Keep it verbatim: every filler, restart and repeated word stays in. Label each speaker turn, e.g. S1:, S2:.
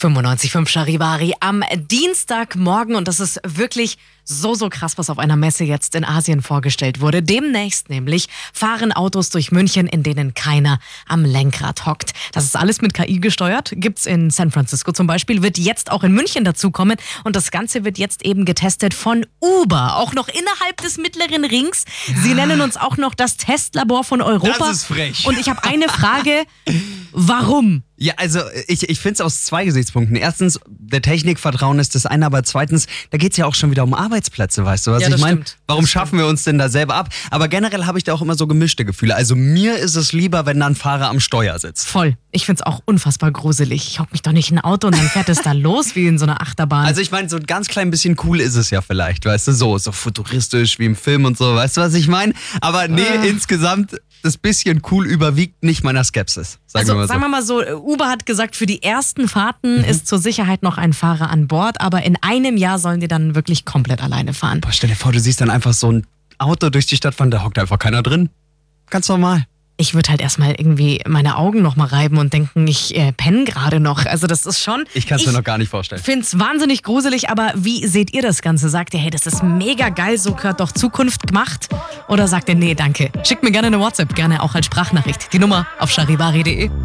S1: fünfundneunzig Komma fünf Charivari am Dienstagmorgen und das ist wirklich so, so krass, was auf einer Messe jetzt in Asien vorgestellt wurde. Demnächst nämlich fahren Autos durch München, in denen keiner am Lenkrad hockt. Das ist alles mit K I gesteuert, gibt's in San Francisco zum Beispiel, wird jetzt auch in München dazukommen und das Ganze wird jetzt eben getestet von Uber, auch noch innerhalb des mittleren Rings. Sie
S2: Ja.
S1: nennen uns auch noch das Testlabor von Europa.
S2: Das ist frech.
S1: Und ich habe eine Frage, warum?
S2: Ja, also ich, ich finde es aus zwei Gesichtspunkten. Erstens, der Technik vertrauen ist das eine, aber zweitens, da geht es ja auch schon wieder um Arbeitsplätze, weißt du, was
S1: Ja,
S2: ich
S1: das
S2: meine?
S1: stimmt.
S2: Warum
S1: Das
S2: schaffen wir uns denn da selber ab? Aber generell habe ich da auch immer so gemischte Gefühle. Also mir ist es lieber, wenn da ein Fahrer am Steuer sitzt.
S1: Voll. Ich find's auch unfassbar gruselig. Ich hock mich doch nicht in ein Auto und dann fährt es da los wie in so einer Achterbahn.
S2: Also ich meine, so ein ganz klein bisschen cool ist es ja vielleicht, weißt du, so, so futuristisch wie im Film und so, weißt du, was ich meine? Aber nee,
S1: Äh.
S2: insgesamt, das bisschen cool überwiegt nicht meiner Skepsis, sagen
S1: also
S2: wir mal so.
S1: sagen wir mal so, Uber hat gesagt, für die ersten Fahrten
S2: Mhm.
S1: ist zur Sicherheit noch ein Fahrer an Bord, aber in einem Jahr sollen die dann wirklich komplett alleine fahren.
S2: Boah, stell dir vor, du siehst dann einfach so ein Auto durch die Stadt fahren, da hockt einfach keiner drin. Ganz normal.
S1: Ich würde halt erstmal irgendwie meine Augen noch mal reiben und denken, ich äh, penne gerade noch. Also das ist schon...
S2: Ich kann es mir noch gar nicht vorstellen.
S1: Ich finde es wahnsinnig gruselig, aber wie seht ihr das Ganze? Sagt ihr, hey, das ist mega geil, so gehört doch Zukunft gemacht? Oder sagt ihr, nee, danke? Schickt mir gerne eine WhatsApp, gerne auch als Sprachnachricht. Die Nummer auf charivari punkt de.